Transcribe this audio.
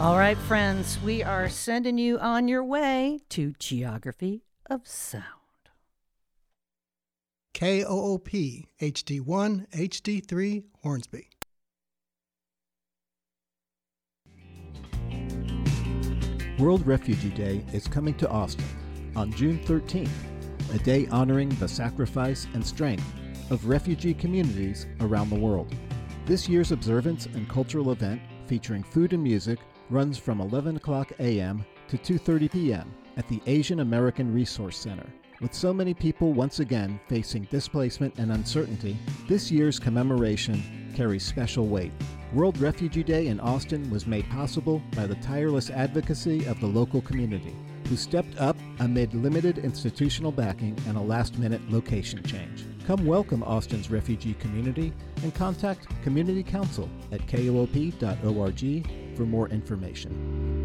All right, friends, we are sending you on your way to Geography of Sound. KOOP HD1, HD3, Hornsby. World Refugee Day is coming to Austin on June 13th, a day honoring the sacrifice and strength of refugee communities around the world. This year's observance and cultural event featuring food and music runs from 11 o'clock a.m. to 2:30 p.m. at the Asian American Resource Center. With so many people once again facing displacement and uncertainty, this year's commemoration carries special weight. World Refugee Day in Austin was made possible by the tireless advocacy of the local community, who stepped up amid limited institutional backing and a last-minute location change. Come welcome Austin's refugee community and contact Community Council at koop.org for more information.